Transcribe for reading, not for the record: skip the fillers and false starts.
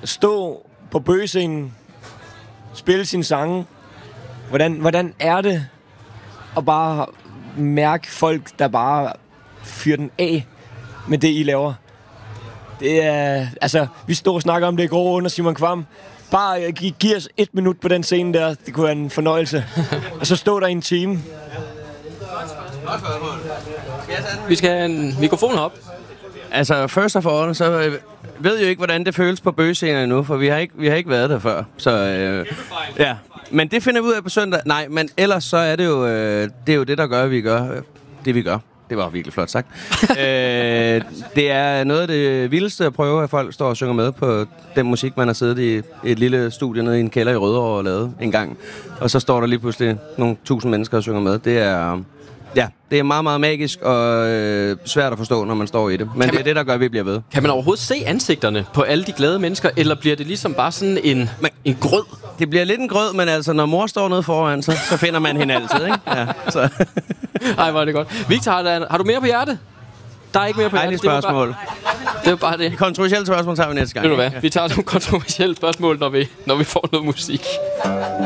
stå på bøgescenen, spille sine sange. Hvordan er det at bare mærke folk, der bare fyrer den af med det, I laver? Det er, altså, vi står og snakker om det i går under Simon Kvam. Bare giv os 1 minut på den scene der. Det kunne være en fornøjelse. Og så stå der i en time. Vi skal have en mikrofon op. Altså, first of all, så ved jeg jo ikke, hvordan det føles på bøgescenen endnu, for vi har ikke været der før. Så, ja. Men det finder vi ud af på søndag. Nej, men ellers så er det jo det, der gør, at vi gør det, vi gør. Det var virkelig flot sagt. Det er noget af det vildeste at prøve, at folk står og synger med på den musik, man har siddet i et lille studie nede i en kælder i Rødovre og lavet en gang. Og så står der lige pludselig nogle 1000 mennesker og synger med. Det er meget, meget magisk og svært at forstå, når man står i det. Men det er det, der gør, at vi bliver ved. Kan man overhovedet se ansigterne på alle de glade mennesker, eller bliver det ligesom bare sådan en grød? Det bliver lidt en grød, men altså, når mor står nede foran, så finder man hende altid, ikke? Ja, så. Ej, hvor er det godt. Victor, har du mere på hjertet? Der er ikke mere på hjertet. Dejligt spørgsmål. Det er bare det. De kontroversielle spørgsmål tager vi næste gang. Ved du hvad? Vi tager nogle kontroversielle spørgsmål, når vi får noget musik.